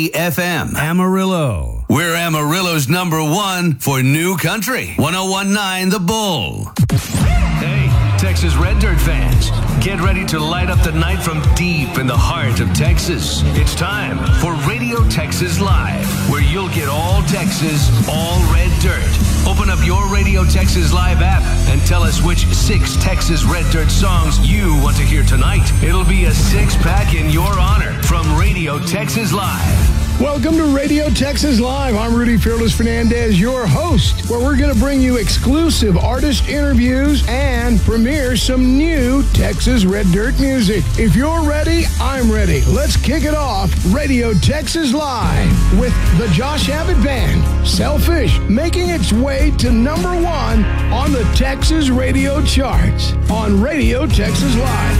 FM Amarillo. We're Amarillo's number one for new country. 1019 The Bull. Hey, Texas Red Dirt fans, get ready to light up the night from deep in the heart of Texas. It's time for Radio Texas Live, where you'll get all Texas, all Red Dirt. Open up your Radio Texas Live app and tell us which 6 Texas Red Dirt songs you want to hear tonight. It'll be a 6-pack in your honor from Radio Texas Live. Welcome to Radio Texas Live. I'm Rudy Fearless Fernandez, your host, where we're going to bring you exclusive artist interviews and premiere some new Texas Red Dirt music. If you're ready, I'm ready. Let's kick it off. Radio Texas Live with the Josh Abbott Band, Selfish, making its way to number 1 on the Texas radio charts on Radio Texas Live.